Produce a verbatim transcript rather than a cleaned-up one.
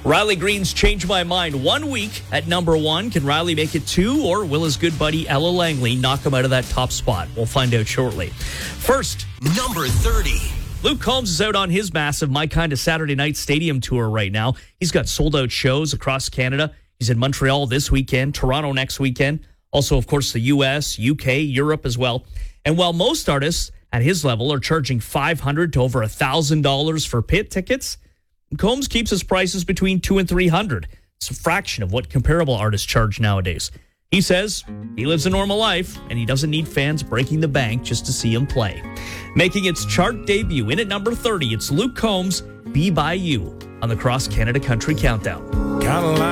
Riley Green's Change My Mind one week at number one. Can Riley make it two, or will his good buddy Ella Langley knock him out of that top spot? We'll find out shortly. First, number thirty. Luke Combs is out on his massive My Kind of Saturday Night Stadium tour right now. He's got sold-out shows across Canada. He's in Montreal this weekend, Toronto next weekend. Also, of course, the U S, U K, Europe as well. And while most artists at his level are charging five hundred dollars to over one thousand dollars for pit tickets, Combs keeps his prices between two hundred dollars and three hundred dollars. It's a fraction of what comparable artists charge nowadays. He says he lives a normal life, and he doesn't need fans breaking the bank just to see him play. Making its chart debut in at number thirty, it's Luke Combs, Be By You, on the Cross Canada Country Countdown.